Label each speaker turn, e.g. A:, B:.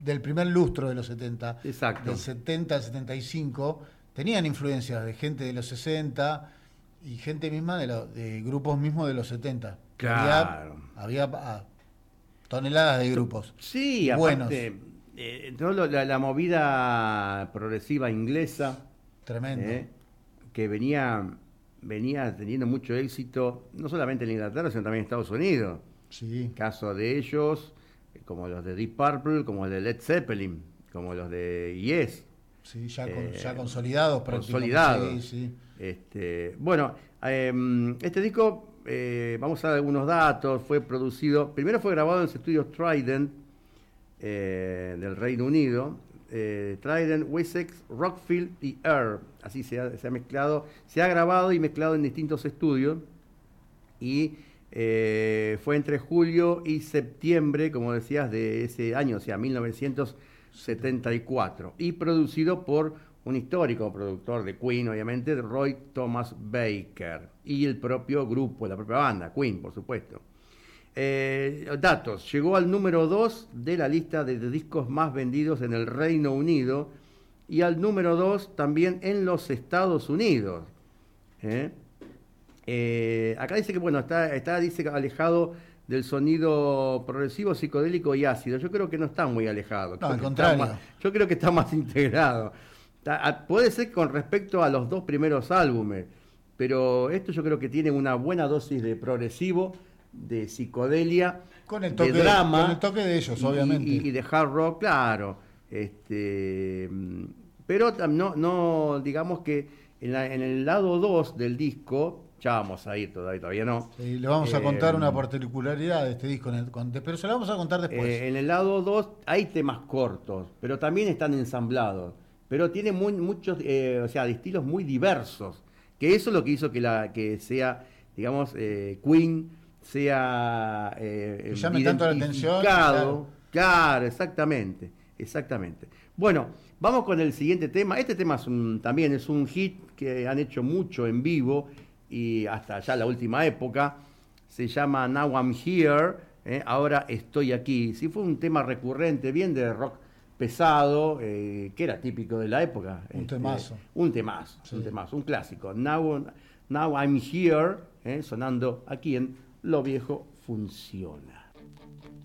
A: del primer lustro de los 70,
B: Exacto.
A: del 70 al 75, tenían influencias de gente de los 60 y gente misma de grupos mismos de los 70.
B: Claro.
A: Había toneladas de grupos
B: Sí,
A: y buenos,
B: aparte, la movida progresiva inglesa,
A: tremendo.
B: eh, que venía teniendo mucho éxito, no solamente en Inglaterra, sino también en Estados Unidos.
A: Sí,
B: Caso de ellos, como los de Deep Purple, como el de Led Zeppelin, como los de Yes,
A: sí, ya consolidados prácticamente. Sí,
B: consolidados.
A: sí.
B: Bueno, este disco, vamos a dar algunos datos, fue producido, primero fue grabado en los estudios Trident del Reino Unido, Trident, Wessex, Rockfield y Air, así se ha mezclado, se ha grabado y mezclado en distintos estudios y fue entre julio y septiembre, como decías, de ese año, o sea, 1974, y producido por un histórico productor de Queen, obviamente, Roy Thomas Baker, y el propio grupo, la propia banda, Queen, por supuesto. Datos, llegó al número 2 de la lista de discos más vendidos en el Reino Unido y al número 2 también en los Estados Unidos. ¿Eh? Acá dice que bueno, dice alejado del sonido progresivo, psicodélico y ácido. Yo creo que no está muy alejado.
A: No, al contrario.
B: Yo creo que está más integrado. Puede ser con respecto a los dos primeros álbumes, pero esto yo creo que tiene una buena dosis de progresivo, de psicodelia, de drama,
A: con el toque de ellos, obviamente.
B: y de hard rock, claro. Pero no, digamos que en el lado 2 del disco, ya vamos a ir todavía no.
A: Sí, le vamos a contar una particularidad de este disco, pero se la vamos a contar después.
B: En el lado 2 hay temas cortos, pero también están ensamblados. Pero tiene muchos, o sea, de estilos muy diversos. Que eso es lo que hizo que sea, digamos, Queen sea
A: Que llame tanto la atención.
B: Claro, exactamente. Bueno, vamos con el siguiente tema. Este tema también es un hit que han hecho mucho en vivo y hasta ya la última época. Se llama Now I'm Here, ahora estoy aquí. Sí, fue un tema recurrente, bien de rock pesado, que era típico de la época.
A: Un temazo.
B: Un temazo, sí. Un clásico. Now I'm Here, sonando aquí en Lo Viejo Funciona.